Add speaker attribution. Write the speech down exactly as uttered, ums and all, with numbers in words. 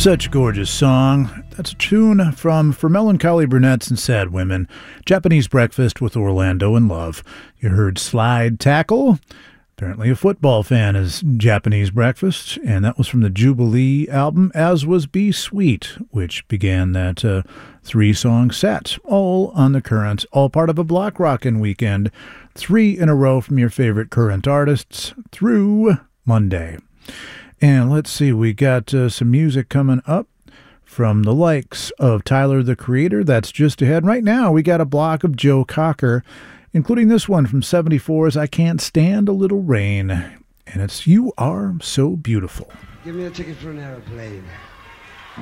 Speaker 1: Such a gorgeous song. That's a tune from For Melancholy Brunettes and Sad Women, Japanese Breakfast with Orlando and Love. You heard Slide Tackle. Apparently a football fan is Japanese Breakfast, and that was from the Jubilee album, as was Be Sweet, which began that uh, three-song set, all on the Current, all part of a block rockin' weekend. Three in a row from your favorite Current artists through Monday. And let's see, we got uh, some music coming up from the likes of Tyler, the Creator. That's just ahead. Right now, we got a block of Joe Cocker, including this one from seventy-four's I Can't Stand a Little Rain. And it's You Are So Beautiful.
Speaker 2: Give me a ticket for an airplane.